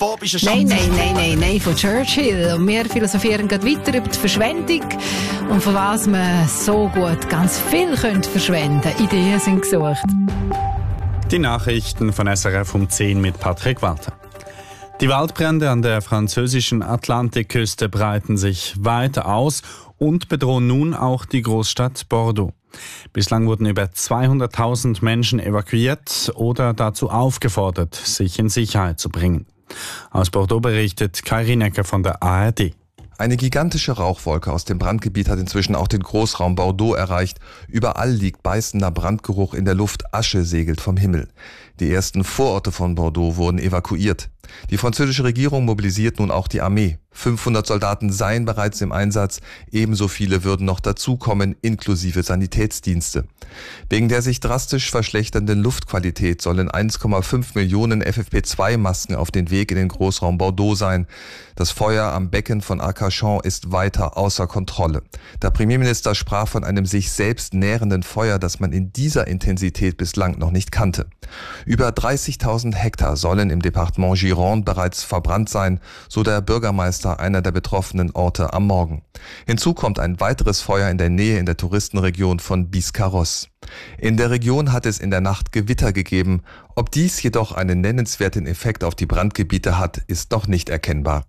Bob ist ein Schatz. Nein, von Churchill. Und wir philosophieren gerade weiter über die Verschwendung und von was man so gut ganz viel verschwenden könnte. Ideen sind gesucht. Die Nachrichten von SRF um 10 mit Patrick Walter. Die Waldbrände an der französischen Atlantikküste breiten sich weiter aus und bedrohen nun auch die Großstadt Bordeaux. Bislang wurden über 200.000 Menschen evakuiert oder dazu aufgefordert, sich in Sicherheit zu bringen. Aus Bordeaux berichtet Kai Rinecker von der ARD. Eine gigantische Rauchwolke aus dem Brandgebiet hat inzwischen auch den Großraum Bordeaux erreicht. Überall liegt beißender Brandgeruch in der Luft, Asche segelt vom Himmel. Die ersten Vororte von Bordeaux wurden evakuiert. Die französische Regierung mobilisiert nun auch die Armee. 500 Soldaten seien bereits im Einsatz, ebenso viele würden noch dazukommen, inklusive Sanitätsdienste. Wegen der sich drastisch verschlechternden Luftqualität sollen 1,5 Millionen FFP2-Masken auf den Weg in den Großraum Bordeaux sein. Das Feuer am Becken von Arcachon ist weiter außer Kontrolle. Der Premierminister sprach von einem sich selbst nährenden Feuer, das man in dieser Intensität bislang noch nicht kannte. Über 30.000 Hektar sollen im Departement Gironde bereits verbrannt sein, so der Bürgermeister einer der betroffenen Orte am Morgen. Hinzu kommt ein weiteres Feuer in der Nähe in der Touristenregion von Biscarrosse. In der Region hat es in der Nacht Gewitter gegeben. Ob dies jedoch einen nennenswerten Effekt auf die Brandgebiete hat, ist noch nicht erkennbar.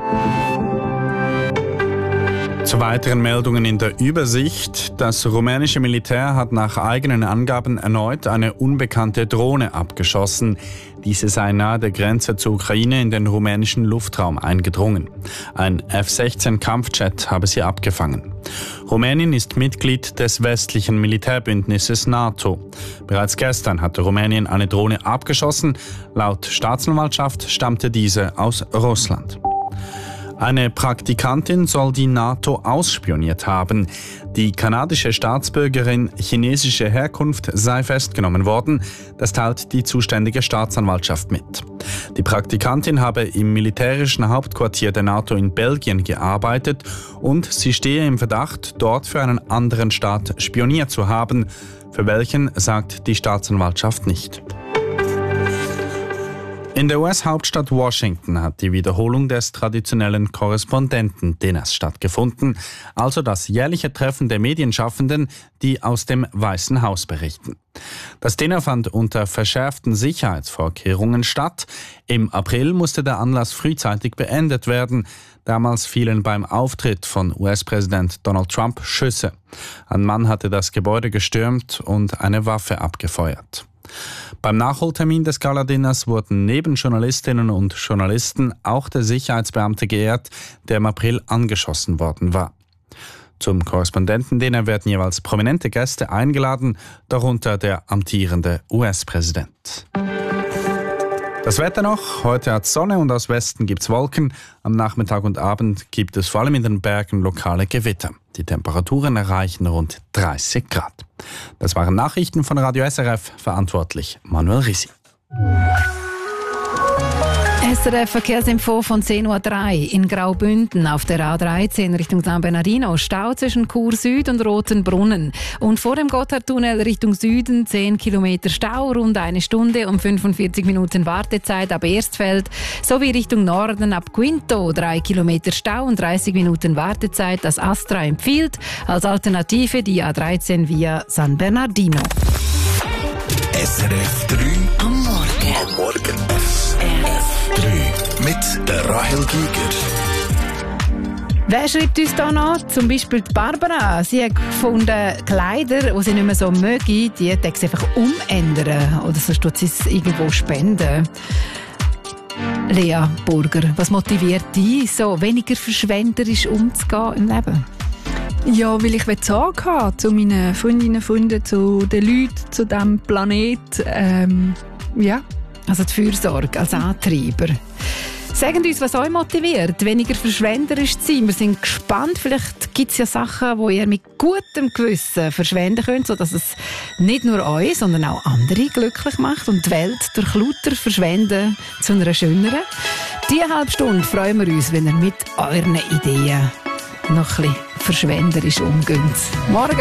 Zu weiteren Meldungen in der Übersicht. Das rumänische Militär hat nach eigenen Angaben erneut eine unbekannte Drohne abgeschossen. Diese sei nahe der Grenze zur Ukraine in den rumänischen Luftraum eingedrungen. Ein F-16-Kampfjet habe sie abgefangen. Rumänien ist Mitglied des westlichen Militärbündnisses NATO. Bereits gestern hatte Rumänien eine Drohne abgeschossen. Laut Staatsanwaltschaft stammte diese aus Russland. Eine Praktikantin soll die NATO ausspioniert haben. Die kanadische Staatsbürgerin chinesischer Herkunft sei festgenommen worden. Das teilt die zuständige Staatsanwaltschaft mit. Die Praktikantin habe im militärischen Hauptquartier der NATO in Belgien gearbeitet und sie stehe im Verdacht, dort für einen anderen Staat spioniert zu haben. Für welchen, sagt die Staatsanwaltschaft nicht. In der US-Hauptstadt Washington hat die Wiederholung des traditionellen Korrespondentendinners stattgefunden, also das jährliche Treffen der Medienschaffenden, die aus dem Weißen Haus berichten. Das Dinner fand unter verschärften Sicherheitsvorkehrungen statt. Im April musste der Anlass frühzeitig beendet werden. Damals fielen beim Auftritt von US-Präsident Donald Trump Schüsse. Ein Mann hatte das Gebäude gestürmt und eine Waffe abgefeuert. Beim Nachholtermin des Gala-Dinners wurden neben Journalistinnen und Journalisten auch der Sicherheitsbeamte geehrt, der im April angeschossen worden war. Zum Korrespondentendinner werden jeweils prominente Gäste eingeladen, darunter der amtierende US-Präsident. Das Wetter noch. Heute hat Sonne und aus Westen gibt's Wolken. Am Nachmittag und Abend gibt es vor allem in den Bergen lokale Gewitter. Die Temperaturen erreichen rund 30 Grad. Das waren Nachrichten von Radio SRF, verantwortlich Manuel Risi. SRF Verkehrsinfo von 10.03 Uhr in Graubünden auf der A13 Richtung San Bernardino. Stau zwischen Chur Süd und Rotenbrunnen. Und vor dem Gotthardtunnel Richtung Süden 10 Kilometer Stau, rund 1 Stunde und 45 Minuten Wartezeit ab Erstfeld. Sowie Richtung Norden ab Quinto 3 Kilometer Stau und 30 Minuten Wartezeit. Das Astra empfiehlt als Alternative die A13 via San Bernardino. SRF 3 am Morgen. Am Morgen. SRF 3 mit der Rahel Giger. Wer schreibt uns da noch? Zum Beispiel die Barbara. Sie hat gefunden, Kleider, die sie nicht mehr so mögen, die hat sie einfach umändern. Oder sonst tut sie es irgendwo spenden. Lea Burger, was motiviert dich, so weniger verschwenderisch umzugehen im Leben? Ja, weil ich Sorge habe zu meinen Freundinnen und Freunden, zu den Leuten, zu diesem Planet. Ja. Also die Fürsorge als Antreiber. Sagt uns, was euch motiviert, weniger verschwenderisch zu sein. Wir sind gespannt. Vielleicht gibt es ja Sachen, die ihr mit gutem Gewissen verschwenden könnt, sodass es nicht nur euch, sondern auch andere glücklich macht und die Welt durch lauter Verschwenden zu einer schöneren. Diese halbe Stunde freuen wir uns, wenn ihr mit euren Ideen noch ein bisschen verschwenderisch umgeht. Morgen!